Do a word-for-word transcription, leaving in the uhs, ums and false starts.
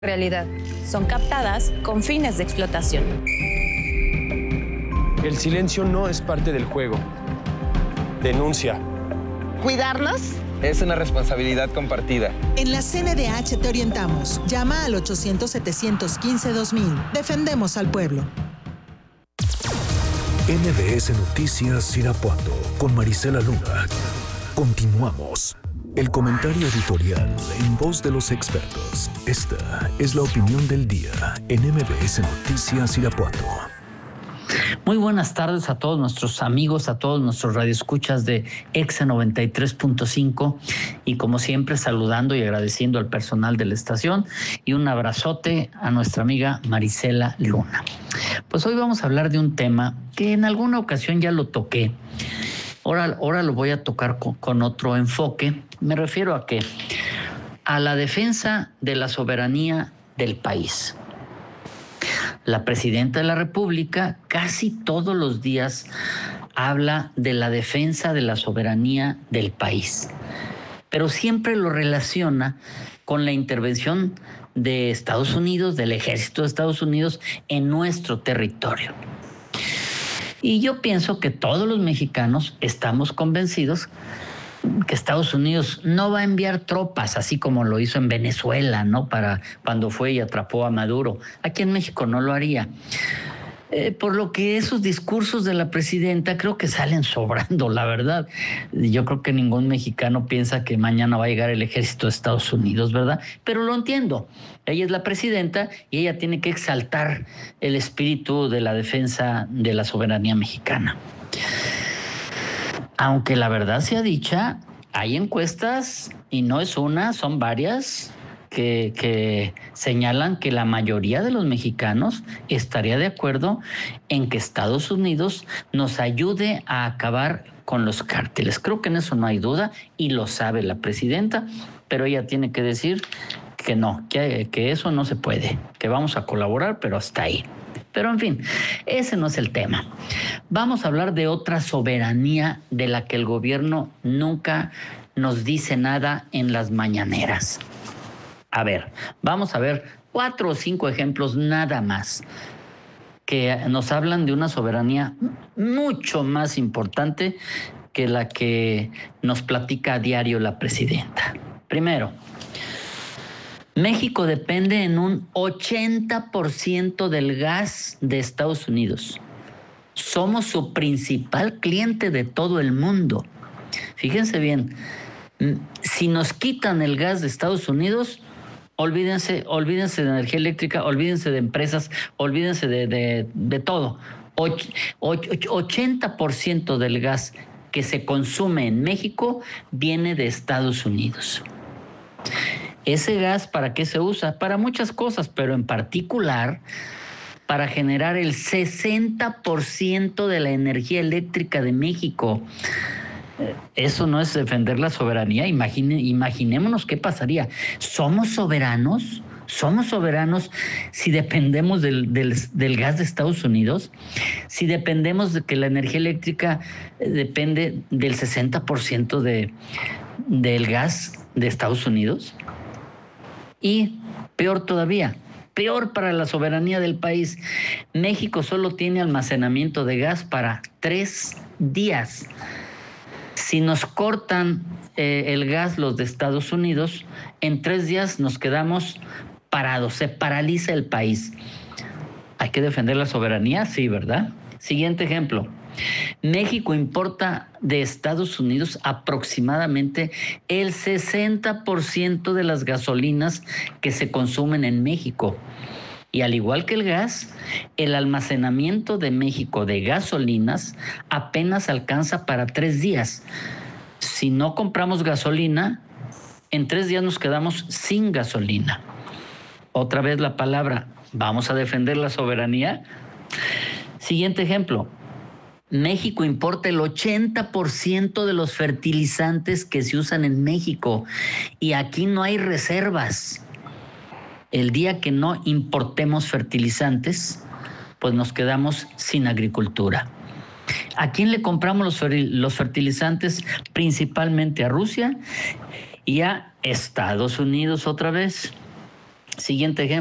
realidad. Son captadas con fines de explotación. El silencio no es parte del juego. Denuncia. ¿Cuidarnos? Es una responsabilidad compartida. En la C N D H te orientamos. Llama al ochocientos, setecientos quince, dos mil. Defendemos al pueblo. N B S Noticias Irapuato con Marisela Luna. Continuamos. El comentario editorial en voz de los expertos. Esta es la opinión del día en N B S Noticias Irapuato. Muy buenas tardes a todos nuestros amigos, a todos nuestros radioescuchas de Exa noventa y tres punto cinco y como siempre saludando y agradeciendo al personal de la estación y un abrazote a nuestra amiga Marisela Luna. Pues hoy vamos a hablar de un tema que en alguna ocasión ya lo toqué. Ahora, ahora lo voy a tocar con, con otro enfoque. Me refiero a que a la defensa de la soberanía del país. La presidenta de la República casi todos los días habla de la defensa de la soberanía del país, pero siempre lo relaciona con la intervención de Estados Unidos, del ejército de Estados Unidos en nuestro territorio. Y yo pienso que todos los mexicanos estamos convencidos que Estados Unidos no va a enviar tropas, así como lo hizo en Venezuela, ¿no? Para cuando fue y atrapó a Maduro. Aquí en México no lo haría. Eh, por lo que esos discursos de la presidenta creo que salen sobrando, la verdad. Yo creo que ningún mexicano piensa que mañana va a llegar el ejército de Estados Unidos, ¿verdad? Pero lo entiendo. Ella es la presidenta y ella tiene que exaltar el espíritu de la defensa de la soberanía mexicana. Aunque la verdad sea dicha, hay encuestas, y no es una, son varias, que, que señalan que la mayoría de los mexicanos estaría de acuerdo en que Estados Unidos nos ayude a acabar con los cárteles. Creo que en eso no hay duda y lo sabe la presidenta, pero ella tiene que decir que no, que, que eso no se puede, que vamos a colaborar, pero hasta ahí. Pero en fin, ese no es el tema. Vamos a hablar de otra soberanía de la que el gobierno nunca nos dice nada en las mañaneras. A ver, vamos a ver cuatro o cinco ejemplos nada más que nos hablan de una soberanía mucho más importante que la que nos platica a diario la presidenta. Primero, México depende en un ochenta por ciento del gas de Estados Unidos. Somos su principal cliente de todo el mundo. Fíjense bien, si nos quitan el gas de Estados Unidos, olvídense, olvídense de energía eléctrica, olvídense de empresas, olvídense de, de, de todo. Och, och, ochenta por ciento del gas que se consume en México viene de Estados Unidos. Ese gas, ¿para qué se usa? Para muchas cosas, pero en particular para generar el sesenta por ciento de la energía eléctrica de México. Eso no es defender la soberanía. Imagine, imaginémonos qué pasaría. ¿Somos soberanos? ¿Somos soberanos si dependemos del, del, del gas de Estados Unidos? Si dependemos de que la energía eléctrica depende del sesenta por ciento de, del gas de Estados Unidos. Y peor todavía, peor para la soberanía del país, México solo tiene almacenamiento de gas para tres días. Si nos cortan eh, el gas los de Estados Unidos, en tres días nos quedamos parados, se paraliza el país. ¿Hay que defender la soberanía? Sí, ¿verdad? Siguiente ejemplo. México importa de Estados Unidos aproximadamente el sesenta por ciento de las gasolinas que se consumen en México. Y al igual que el gas, el almacenamiento de México de gasolinas apenas alcanza para tres días. Si no compramos gasolina, en tres días nos quedamos sin gasolina. Otra vez la palabra, ¿vamos a defender la soberanía? Siguiente ejemplo. México importa el ochenta por ciento de los fertilizantes que se usan en México y aquí no hay reservas. El día que no importemos fertilizantes, pues nos quedamos sin agricultura. ¿A quién le compramos los, los fertilizantes? Principalmente a Rusia y a Estados Unidos otra vez. Siguiente ejemplo.